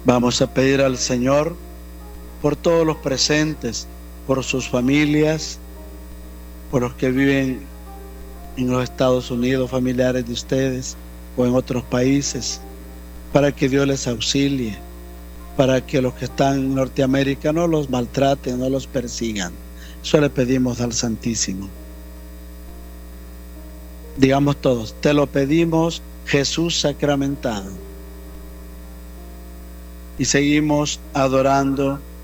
Vamos a pedir al Señor por todos los presentes, por sus familias, por los que viven en los Estados Unidos, familiares de ustedes, o en otros países, para que Dios les auxilie, para que los que están en Norteamérica no los maltraten, no los persigan. Eso le pedimos al Santísimo. Digamos todos: te lo pedimos, Jesús sacramentado. Y seguimos adorando